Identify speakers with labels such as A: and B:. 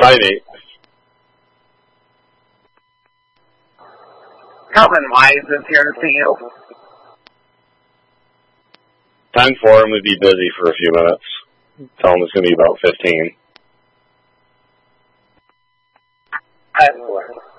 A: Bye, Nate.
B: Calvin Wise is here to see you.
A: 10 for him to be busy for a few minutes. Tell him it's going to be about 15.
B: Excellent.